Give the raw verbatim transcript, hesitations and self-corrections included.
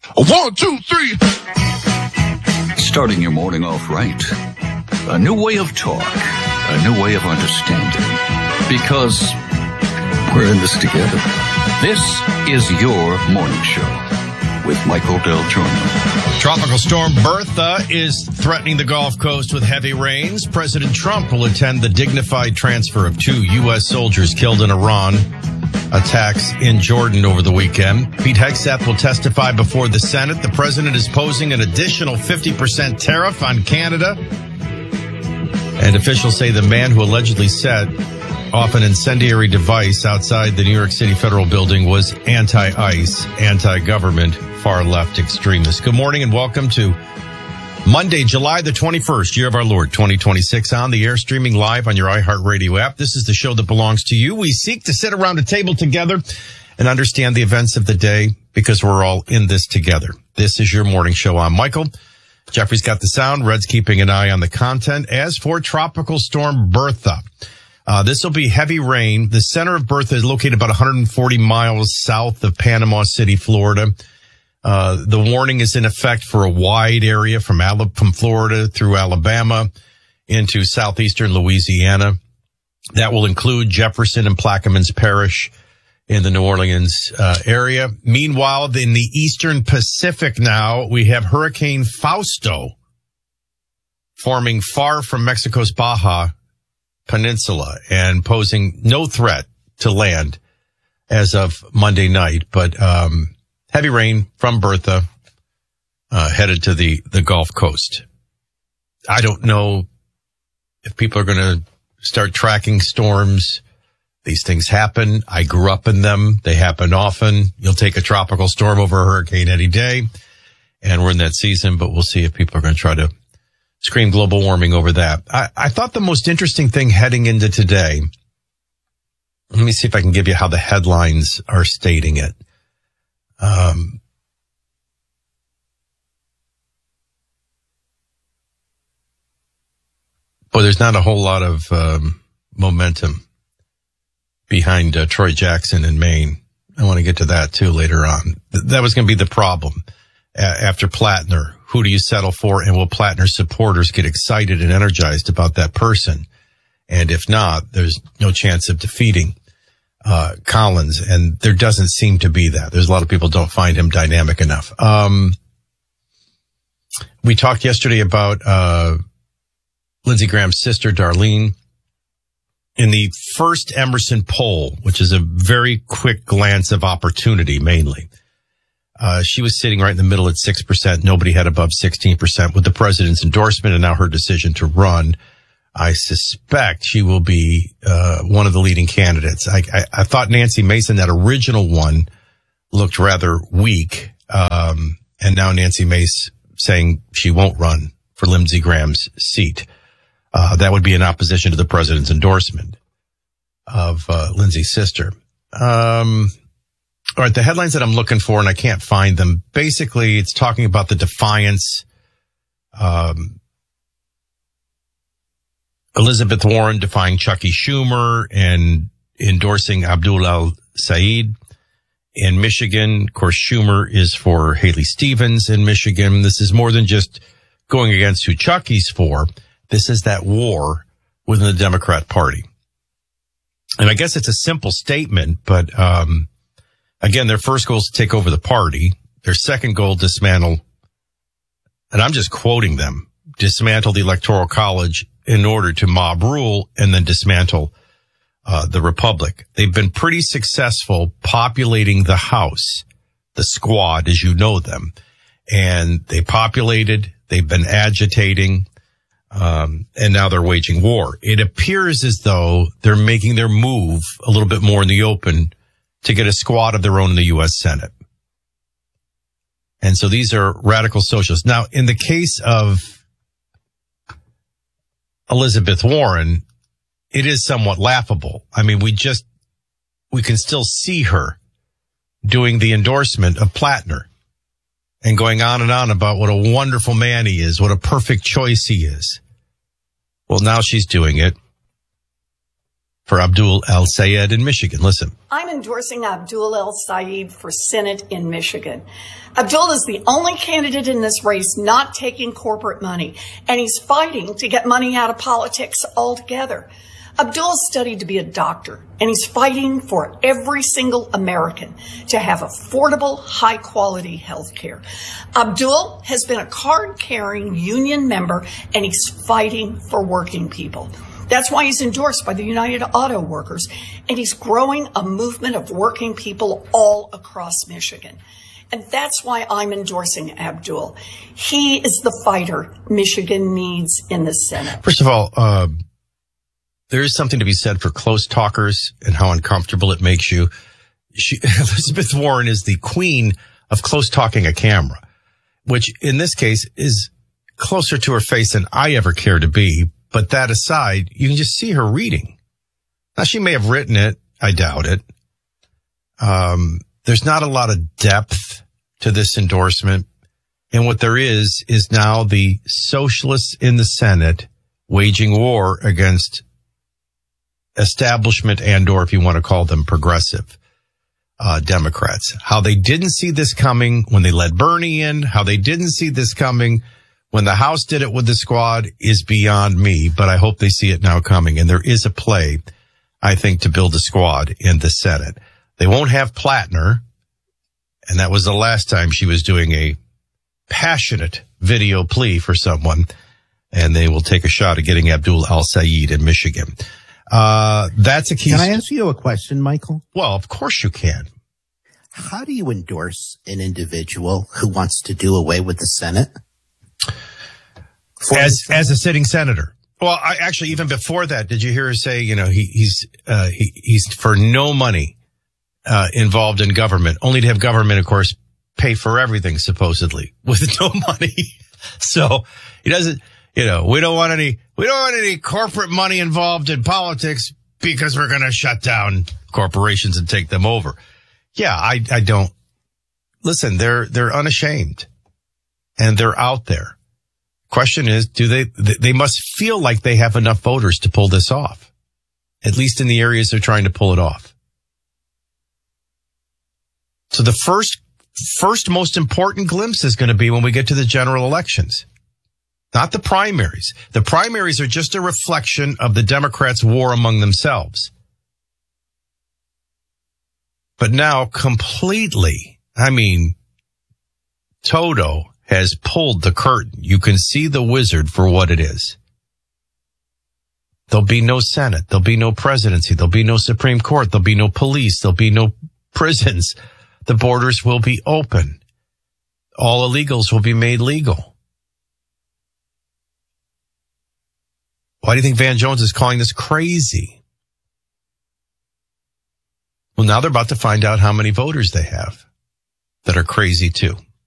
One, two, three. Starting your morning off right. A new way of talk. A new way of understanding. Because we're in this together. This is your morning show with Michael Del Giorno. Tropical storm Bertha is threatening the Gulf Coast with heavy rains. President Trump will attend the dignified transfer of two U S soldiers killed in Iran attacks in Jordan over the weekend. Pete Hegseth will testify before the Senate. The president is posing an additional fifty percent tariff on Canada. And officials say the man who allegedly set off an incendiary device outside the New York City Federal Building was anti-ICE, anti-government, far-left extremist. Good morning and welcome to Monday, July the twenty-first, year of our Lord, twenty twenty-six, on the air, streaming live on your iHeartRadio app. This is the show that belongs to you. We seek to sit around a table together and understand the events of the day because we're all in this together. This is your morning show. I'm Michael. Jeffrey's got the sound. Red's keeping an eye on the content. As for Tropical Storm Bertha, uh, this will be heavy rain. The center of Bertha is located about one hundred forty miles south of Panama City, Florida. Uh, the warning is in effect for a wide area from Al- from Florida through Alabama into southeastern Louisiana. That will include Jefferson and Plaquemines Parish in the New Orleans uh, area. Meanwhile, in the eastern Pacific now, we have Hurricane Fausto forming far from Mexico's Baja Peninsula and posing no threat to land as of Monday night. But um heavy rain from Bertha uh, headed to the, the Gulf Coast. I don't know if people are going to start tracking storms. These things happen. I grew up in them. They happen often. You'll take a tropical storm over a hurricane any day, and we're in that season, but we'll see if people are going to try to scream global warming over that. I, I thought the most interesting thing heading into today, let me see if I can give you how the headlines are stating it. Um, boy, there's not a whole lot of um, momentum behind uh, Troy Jackson in Maine. I want to get to that too later on. Th- that was going to be the problem uh, after Plattner. Who do you settle for? And will Plattner's supporters get excited and energized about that person? And if not, there's no chance of defeating Uh, Collins, and there doesn't seem to be that. There's a lot of people don't find him dynamic enough. Um, we talked yesterday about uh, Lindsey Graham's sister, Darlene. In the first Emerson poll, which is a very quick glance of opportunity mainly, uh, she was sitting right in the middle at six percent. Nobody had above sixteen percent. With the president's endorsement and now her decision to run, I suspect she will be uh one of the leading candidates. I, I, I thought Nancy Mason, that original one, looked rather weak. Um, and now Nancy Mace saying she won't run for Lindsey Graham's seat. Uh, that would be in opposition to the president's endorsement of uh, Lindsey's sister. Um, all right, the headlines that I'm looking for, and I can't find them. Basically, it's talking about the defiance. Um, Elizabeth Warren defying Chucky Schumer and endorsing Abdul al-Sayed in Michigan. Of course, Schumer is for Haley Stevens in Michigan. This is more than just going against who Chucky's for. This is that war within the Democrat Party. And I guess it's a simple statement, but um again, their first goal is to take over the party. Their second goal, dismantle, and I'm just quoting them, dismantle the Electoral College in order to mob rule and then dismantle uh, the Republic. They've been pretty successful populating the House, the squad, as you know them. And they populated, they've been agitating, um, and now they're waging war. It appears as though they're making their move a little bit more in the open to get a squad of their own in the U S Senate. And so these are radical socialists. Now, in the case of Elizabeth Warren, it is somewhat laughable. I mean, we just, we can still see her doing the endorsement of Plattner and going on and on about what a wonderful man he is, what a perfect choice he is. Well, now she's doing it for Abdul El-Sayed in Michigan. Listen. I'm endorsing Abdul El-Sayed for Senate in Michigan. Abdul is the only candidate in this race not taking corporate money, and he's fighting to get money out of politics altogether. Abdul studied to be a doctor, and he's fighting for every single American to have affordable, high-quality health care. Abdul has been a card-carrying union member, and he's fighting for working people. That's why he's endorsed by the United Auto Workers, and he's growing a movement of working people all across Michigan. And that's why I'm endorsing Abdul. He is the fighter Michigan needs in the Senate. First of all, uh, there is something to be said for close talkers and how uncomfortable it makes you. She, Elizabeth Warren is the queen of close talking a camera, which in this case is closer to her face than I ever care to be. But that aside, you can just see her reading. Now, she may have written it. I doubt it. Um, there's not a lot of depth to this endorsement. And what there is, is now the socialists in the Senate waging war against establishment and, or if you want to call them progressive, uh, Democrats. How they didn't see this coming when they let Bernie in, how they didn't see this coming when the House did it with the squad is beyond me, but I hope they see it now coming. And there is a play, I think, to build a squad in the Senate. They won't have Plattner, and that was the last time she was doing a passionate video plea for someone, and they will take a shot at getting Abdul El-Sayed in Michigan. Uh, that's a key. Can I ask you a question, Michael? Well, of course you can. How do you endorse an individual who wants to do away with the Senate? As as a sitting senator. Well, I actually, even before that, did you hear her say, you know, he, he's uh, he, he's for no money uh, involved in government, only to have government, of course, pay for everything, supposedly, with no money. So he doesn't, you know, we don't want any, we don't want any corporate money involved in politics because we're going to shut down corporations and take them over. Yeah, I, I don't. Listen, they're, they're unashamed and they're out there. Question is, do they, they must feel like they have enough voters to pull this off, at least in the areas they're trying to pull it off. So the first, first most important glimpse is going to be when we get to the general elections, not the primaries. The primaries are just a reflection of the Democrats' war among themselves. But now completely, I mean, Toto has pulled the curtain. You can see the wizard for what it is. There'll be no Senate. There'll be no presidency. There'll be no Supreme Court. There'll be no police. There'll be no prisons. The borders will be open. All illegals will be made legal. Why do you think Van Jones is calling this crazy? Well, now they're about to find out how many voters they have that are crazy too.